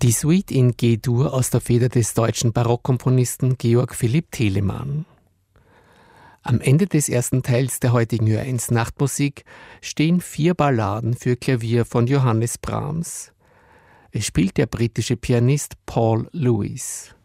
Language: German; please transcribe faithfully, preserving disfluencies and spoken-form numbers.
Die Suite in G-Dur aus der Feder des deutschen Barockkomponisten Georg Philipp Telemann. Am Ende des ersten Teils der heutigen Hör eins Nachtmusik stehen vier Balladen für Klavier von Johannes Brahms. Es spielt der britische Pianist Paul Lewis.